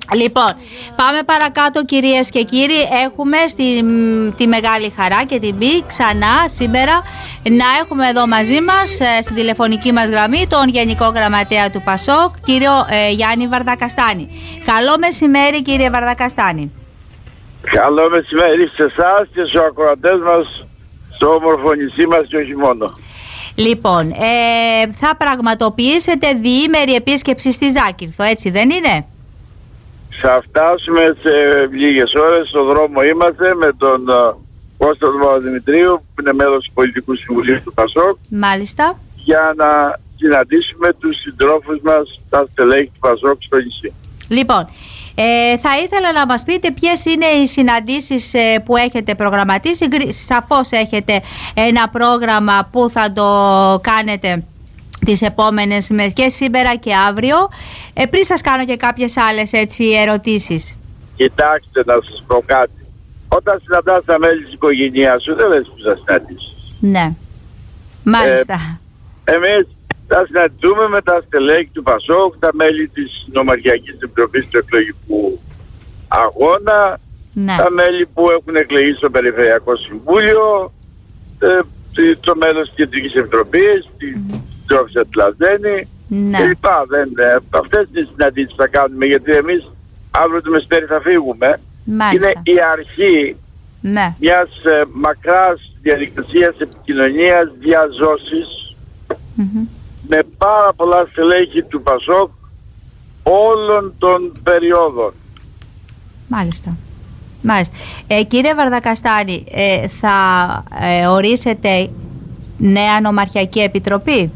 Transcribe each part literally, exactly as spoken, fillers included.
Λοιπόν, πάμε παρακάτω κυρίες και κύριοι. Έχουμε στη, τη μεγάλη χαρά και την τιμή ξανά σήμερα να έχουμε εδώ μαζί μας ε, στην τηλεφωνική μας γραμμή τον Γενικό Γραμματέα του Πασόκ, κύριο ε, Γιάννη Βαρδακαστάνη. Καλό μεσημέρι κύριε Βαρδακαστάνη. Καλό μεσημέρι σε εσάς και στους ακροατές μας στο όμορφο νησί μας και όχι μόνο. Λοιπόν, ε, θα πραγματοποιήσετε διήμερη επίσκεψη στη Ζάκυνθο, έτσι δεν είναι? Θα φτάσουμε σε λίγες ώρες, στο δρόμο είμαστε με τον uh, Κώστα Παπαδημητρίου που είναι μέλος του Πολιτικού Συμβουλίου του Πασόκ. Μάλιστα. Για να συναντήσουμε τους συντρόφους μας, τα στελέχη του Πασόκ στο νησί. Λοιπόν, ε, θα ήθελα να μας πείτε ποιες είναι οι συναντήσεις ε, που έχετε προγραμματίσει. Σαφώς έχετε ένα πρόγραμμα που θα το κάνετε τις επόμενες ημέρες και σήμερα και αύριο. Ε, πριν σας κάνω και κάποιες άλλες έτσι ερωτήσεις. Κοιτάξτε να σας πω κάτι. Όταν συναντάς τα μέλη της οικογένειάς σου δεν λες που θα συναντήσεις. Ναι. Μάλιστα. Ε, εμείς θα συναντηθούμε με τα στελέχη του Πασόκ, τα μέλη της Νομαρχιακής Επιτροπής του Εκλογικού Αγώνα, ναι. τα μέλη που έχουν εκλεγεί στο Περιφερειακό Συμβούλιο, ε, το μέλος της Κεντρικής Επιτροπής, mm-hmm. την Τρόφισσα του Λαζένη, ναι. και λοιπά. Δεν, ε, αυτές τις συναντήσεις θα κάνουμε, γιατί εμείς αύριο το μεσημέρι θα φύγουμε. Μάλιστα. Είναι η αρχή ναι. μιας ε, μακράς διαδικασίας επικοινωνίας, διαζώσης, mm-hmm. με πάρα πολλά στελέχη του Πασόκ όλων των περιόδων. Μάλιστα. Μάλιστα. Ε, κύριε Βαρδακαστάνη, ε, θα ε, ορίσετε νέα νομαρχιακή επιτροπή?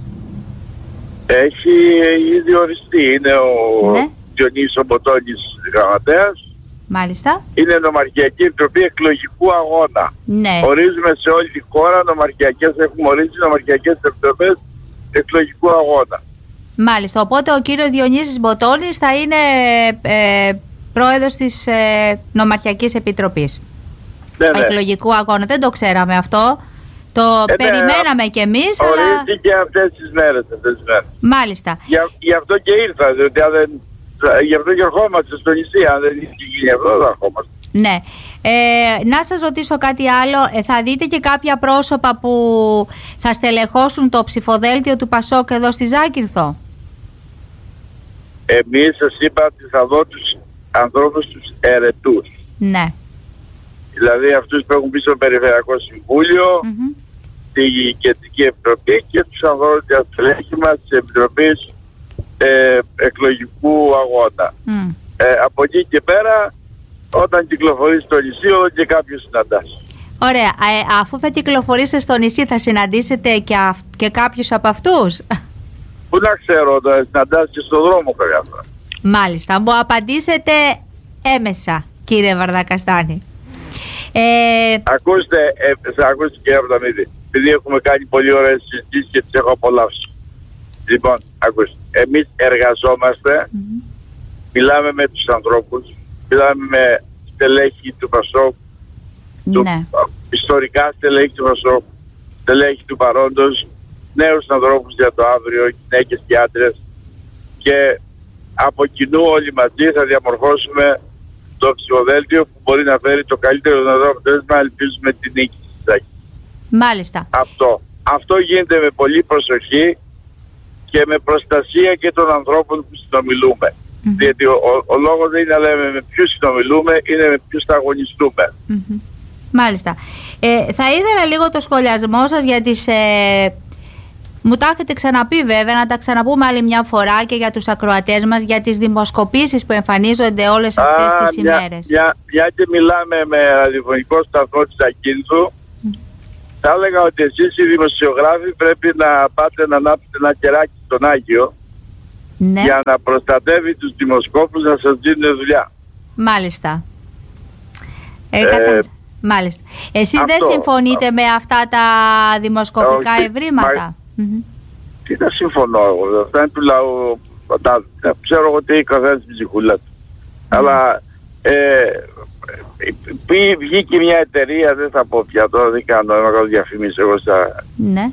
Έχει ήδη οριστεί. Είναι ο ναι. Διονύσης Μποτώνης γραμματέας. Μάλιστα. Είναι νομαρχιακή επιτροπή εκλογικού αγώνα. Ναι. Ορίζουμε σε όλη τη χώρα νομαρχιακές, έχουμε ορίσει νομαρχιακές επιτροπές εκλογικού αγώνα. Μάλιστα. Οπότε ο κύριος Διονύσης Μποτώνης θα είναι ε, πρόεδρος της ε, νομαρχιακής επιτροπής ναι, ναι. εκλογικού αγώνα. Δεν το ξέραμε αυτό. Το ε, περιμέναμε ναι, κι εμείς. Ορίστηκε αλλά... αυτές τις μέρες, αυτές τις μέρες. Μάλιστα. Για, γι' αυτό και ήρθα, διότι αν δεν... Γι' αυτό και ερχόμαστε στο νησί, αν δεν είχε γίνει αυτό δεν ερχόμαστε. Ναι. Ε, να σας ρωτήσω κάτι άλλο. Ε, θα δείτε και κάποια πρόσωπα που θα στελεχώσουν το ψηφοδέλτιο του Πασόκ εδώ στη Ζάκυνθο? Εμείς σας είπα ότι θα δω τους ανθρώπους τους ερετούς. Ναι. Δηλαδή αυτούς που έχουν πει στο Περιφερειακό Συμβούλιο, mm-hmm. τη Κεντρική Επιτροπή και τους ανθρώπους της στελέχη μας της Επιτροπής ε, Εκλογικού Αγώνα. Mm. Ε, από εκεί και πέρα, όταν κυκλοφορείς στο νησί, όλο και κάποιους συναντάς. Ωραία. Ε, αφού θα κυκλοφορήσετε στο νησί, θα συναντήσετε και, αυ- και κάποιους από αυτούς? Πού να ξέρω, θα συναντάς και στον δρόμο κάποια φορά. Μάλιστα. Μου απαντήσετε έμεσα, κύριε Βαρδακαστάνη. Ε... Ακούστε, ε, θα ακούστε κύριε Βαρδαμίδη, επειδή έχουμε κάνει πολύ ωραίες συζητήσεις και τις έχω απολαύσει. Λοιπόν, ακούστε, εμείς εργαζόμαστε, mm-hmm. μιλάμε με τους ανθρώπους, μιλάμε με στελέχη του Πασόκ, του, ναι. ιστορικά στελέχη του Πασόκ, στελέχη του παρόντος, νέους ανθρώπους για το αύριο, γυναίκες και άντρες, και από κοινού όλοι μαζί θα διαμορφώσουμε το ψηφοδέλτιο που μπορεί να φέρει το καλύτερο δυνατό αποτέλεσμα, ελπίζουμε τη νίκη της Ζάκης. Μάλιστα. Αυτό. Αυτό γίνεται με πολύ προσοχή και με προστασία και των ανθρώπων που συνομιλούμε. Mm-hmm. Γιατί ο, ο, ο λόγος δεν είναι να λέμε με ποιους συνομιλούμε, είναι με ποιους θα αγωνιστούμε. Mm-hmm. Μάλιστα. Ε, θα ήθελα λίγο το σχολιασμό σας για τις... Ε, μου τα έχετε ξαναπεί βέβαια, να τα ξαναπούμε άλλη μια φορά και για τους ακροατές μας, για τις δημοσκοπήσεις που εμφανίζονται όλες αυτές Α, τις μια, ημέρες. Μια, μια και μιλάμε με ραδιοφωνικό σταθμό της Ζακύνθου, mm. θα έλεγα ότι εσείς οι δημοσιογράφοι πρέπει να πάτε να ανάψετε ένα κεράκι στον Άγιο, ναι. για να προστατεύει τους δημοσκόπους να σας δίνουν δουλειά. Μάλιστα. Ε, ε, κατα... Μάλιστα. Εσείς αυτό, δεν συμφωνείτε αυτό. με αυτά τα δημοσκοπικά Όχι, ευρήματα? Μα... Mm-hmm. Τι να συμφωνώ εγώ, αυτά είναι του λαού, ξέρω εγώ τι καθένας στην ψυχούλα του. Mm. Αλλά ε, βγήκε μια εταιρεία, δεν θα πω πια τώρα, δεν κάνω, δεν κάνω διαφημίσεις εγώ στα ναι.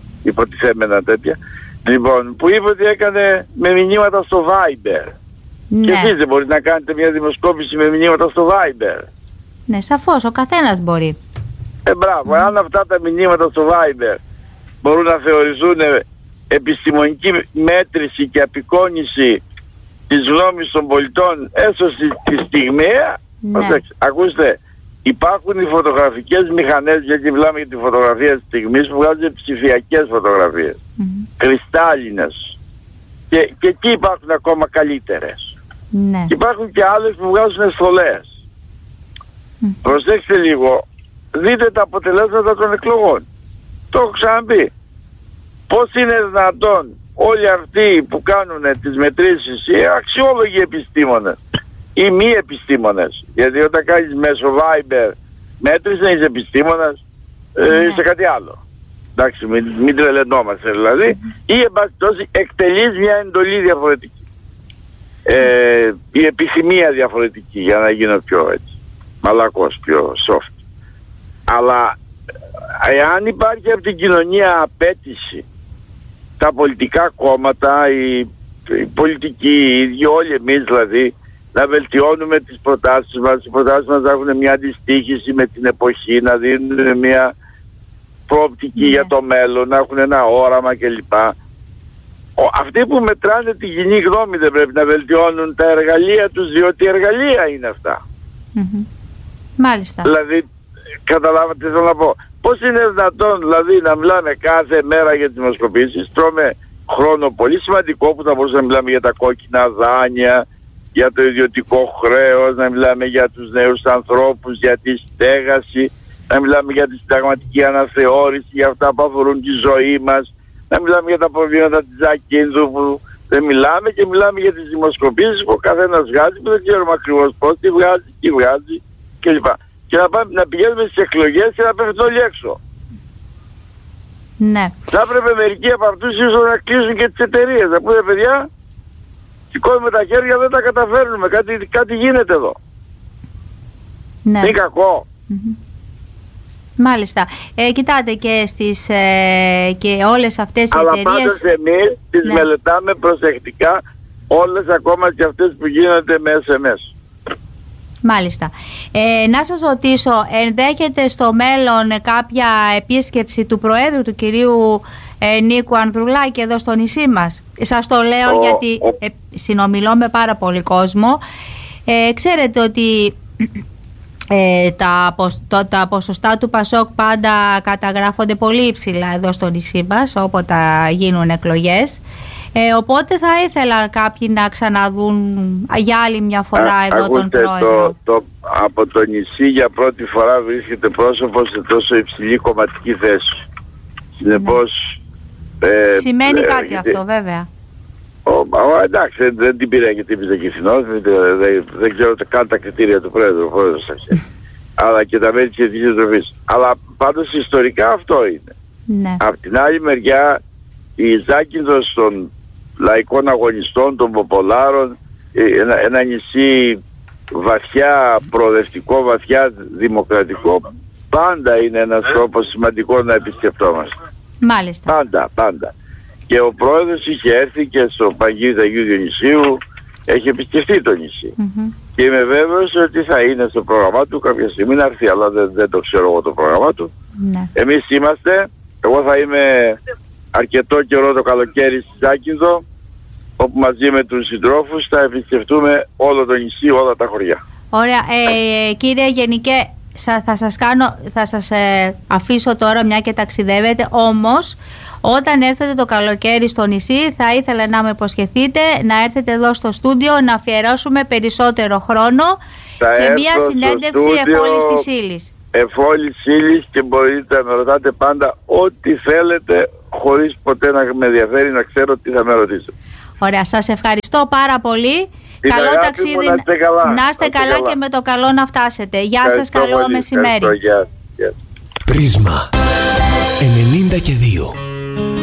υποτιθέμενα τέτοια. Λοιπόν, που είπε ότι έκανε με μηνύματα στο Viber. Ναι. Και εσείς δεν μπορείτε να κάνετε μια δημοσκόπηση με μηνύματα στο Viber? Ναι, σαφώς, ο καθένας μπορεί. Ε, μπράβο, Mm. αν αυτά τα μηνύματα στο Viber μπορούν να θεωρηθούν επιστημονική μέτρηση και απεικόνηση της γνώμης των πολιτών, έστω στη, στη στιγμιαία, Ναι. ακούστε, υπάρχουν οι φωτογραφικές μηχανές, γιατί μιλάμε για τη φωτογραφία της στιγμής, που βγάζουν ψηφιακές φωτογραφίες, Mm. κρυστάλλινες, και, και εκεί υπάρχουν ακόμα καλύτερες. Ναι. Και υπάρχουν και άλλες που βγάζουν στολές. Mm. Προσέξτε λίγο, δείτε τα αποτελέσματα των εκλογών. Το έχω ξαναπεί. Πώς είναι δυνατόν όλοι αυτοί που κάνουν τις μετρήσεις, οι αξιόλογοι επιστήμονες ή μη επιστήμονες, γιατί όταν κάνεις μέσω Viber μέτρηση δεν είσαι επιστήμονας, ε, Ναι. είσαι κάτι άλλο. Εντάξει, μην, μην τρελαινόμαστε δηλαδή. Ή εν πάση περιπτώσει εκτελείς μια εντολή διαφορετική. Ε, η επιθυμία διαφορετική, για να γίνω πιο έτσι, μαλακός, πιο soft. Αλλά εάν υπάρχει από την κοινωνία απέτηση, τα πολιτικά κόμματα, οι, οι πολιτικοί, οι ίδιοι, όλοι εμείς δηλαδή, να βελτιώνουμε τις προτάσεις μας, οι προτάσεις μας να έχουν μια αντιστοίχηση με την εποχή, να δίνουν μια προοπτική Ναι. για το μέλλον, να έχουν ένα όραμα κλπ. Ο, αυτοί που μετράνε τη κοινή γνώμη δεν πρέπει να βελτιώνουν τα εργαλεία τους, διότι εργαλεία είναι αυτά. Mm-hmm. Μάλιστα. Δηλαδή, καταλάβατε τι θέλω να πω. Πώς είναι δυνατόν δηλαδή να μιλάμε κάθε μέρα για τις δημοσκοπήσεις, τρώμε χρόνο πολύ σημαντικό που θα μπορούσαμε να μιλάμε για τα κόκκινα δάνεια, για το ιδιωτικό χρέος, να μιλάμε για τους νέους ανθρώπους, για τη στέγαση, να μιλάμε για τη συνταγματική αναθεώρηση, για αυτά που αφορούν τη ζωή μας, να μιλάμε για τα προβλήματα της Ζακίνθου που δεν μιλάμε, και μιλάμε για τις δημοσκοπήσεις που ο καθένας βγάζει, που δεν ξέρουμε ακριβώς πώς, τι βγάζει, τι βγάζει κλπ. Και να, πάμε, να πηγαίνουμε στις εκλογές και να πέφτουν όλοι έξω. Ναι. Θα έπρεπε μερικοί από αυτούς ίσως να κλείσουν και τις εταιρείες. Να πούνε, παιδιά, σηκώνουμε τα χέρια, δεν τα καταφέρνουμε, κάτι, κάτι γίνεται εδώ. Ναι. Είναι κακό. Mm-hmm. Μάλιστα. Ε, κοιτάτε και στις ε, και όλες αυτές οι Αλλά εταιρείες... πάντως εμείς τις Ναι. μελετάμε προσεκτικά, όλες ακόμα και αυτές που γίνονται με ες εμ ες. Μάλιστα. Ε, να σας ρωτήσω, ενδέχεται στο μέλλον κάποια επίσκεψη του Προέδρου, του κυρίου ε, Νίκου Ανδρουλάκη, εδώ στο νησί μας? Σας το λέω Ο, γιατί ο... Ε, συνομιλώ με πάρα πολύ κόσμο. Ε, ξέρετε ότι ε, τα, το, τα ποσοστά του Πασόκ πάντα καταγράφονται πολύ υψηλά εδώ στο νησί μας, όποτε γίνουν εκλογές. Ε, οπότε θα ήθελα κάποιοι να ξαναδούν για άλλη μια φορά Α, εδώ ακούστε, τον Πρόεδρο. Το, το, από το νησί για πρώτη φορά βρίσκεται πρόσωπο σε τόσο υψηλή κομματική θέση. Συνεπώς... Ναι. Ε, Σημαίνει ε, κάτι γιατί, αυτό βέβαια. Ο, ο, εντάξει, δεν, δεν την πήρε γιατί είπε Κιθινός, δεν, δεν, δεν ξέρω καν τα κριτήρια του Πρόεδρου, ο Πρόεδρος θα ξέρει. Αλλά και τα μέλη της Εθνικής Επιτροπής. Αλλά πάντως ιστορικά αυτό είναι. Ναι. Απ' την άλλη μεριά η Ζάκυνθος των λαϊκών αγωνιστών, των ποπολάρων, ένα, ένα νησί βαθιά προοδευτικό, βαθιά δημοκρατικό, πάντα είναι ένας τρόπος σημαντικό να επισκεφτόμαστε. Μάλιστα. Πάντα, πάντα. Και ο πρόεδρος είχε έρθει και στο Παγίδι Αγίου Διονυσίου, έχει επισκεφτεί το νησί. Mm-hmm. Και είμαι βέβαιος ότι θα είναι στο πρόγραμμά του κάποια στιγμή να έρθει, αλλά δεν, δεν το ξέρω εγώ το πρόγραμμά του. Ναι. Εμείς είμαστε, εγώ θα είμαι αρκετό καιρό το καλοκαίρι στη Ζάκυνθο, όπου μαζί με τους συντρόφους θα επισκεφτούμε όλο το νησί, όλα τα χωριά. Ωραία. Ε, κύριε Γενικέ, θα σας, κάνω, θα σας ε, αφήσω τώρα μια και ταξιδεύετε, όμως όταν έρθετε το καλοκαίρι στο νησί θα ήθελα να με υποσχεθείτε να έρθετε εδώ στο στούντιο να αφιερώσουμε περισσότερο χρόνο θα σε μια συνέντευξη εφόλης της ύλης. Εφόλης ύλης, και μπορείτε να με ρωτάτε πάντα ό,τι θέλετε, χωρίς ποτέ να με ενδιαφέρει να ξέρω τι θα με ρωτήσετε. Ωραία, σας ευχαριστώ πάρα πολύ. Την καλό αγάπη ταξίδι, μου, να είστε καλά, να είστε καλά, καλά και με το καλό να φτάσετε. Γεια σας, καλό πολύ, μεσημέρι. Γεια, γεια. Πρίσμα ενενήντα και δύο.